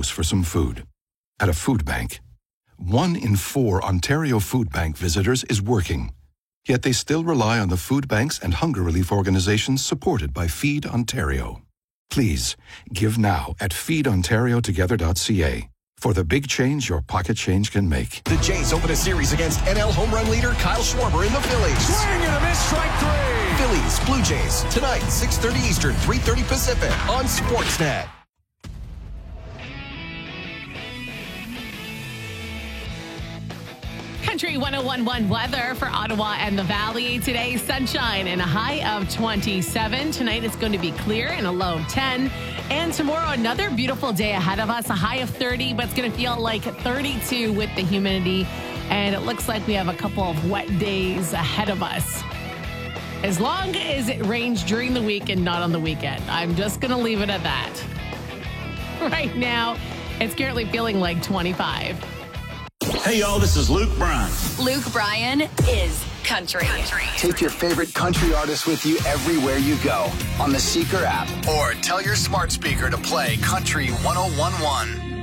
house for some food. At a food bank. 1 in 4 Ontario Food Bank visitors is working. Yet they still rely on the food banks and hunger relief organizations supported by Feed Ontario. Please, give now at feedontariotogether.ca for the big change your pocket change can make. The Jays open a series against NL home run leader Kyle Schwarber in the Phillies. Swing and a miss, strike 3. Phillies, Blue Jays, tonight, 6:30 Eastern, 3:30 Pacific on Sportsnet. Country 101.1 weather for Ottawa and the Valley. Today, sunshine and a high of 27. Tonight, it's going to be clear and a low of 10. And tomorrow, another beautiful day ahead of us. A high of 30, but it's going to feel like 32 with the humidity. And it looks like we have a couple of wet days ahead of us. As long as it rains during the week and not on the weekend. I'm just going to leave it at that. Right now, it's currently feeling like 25. Hey, y'all, this is Luke Bryan. Luke Bryan is country. Take your favorite country artist with you everywhere you go on the Seeker app. Or tell your smart speaker to play Country 101.1.